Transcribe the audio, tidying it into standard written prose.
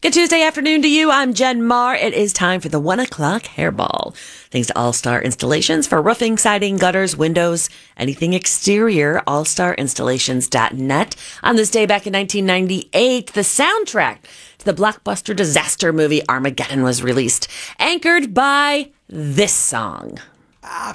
Good Tuesday afternoon to you. I'm Jen Marr. It is time for the 1 o'clock hairball. Thanks to All Star Installations for roofing, siding, gutters, windows, anything exterior. AllStarInstallations.net. On this day back in 1998, the soundtrack to the blockbuster disaster movie Armageddon was released, anchored by this song.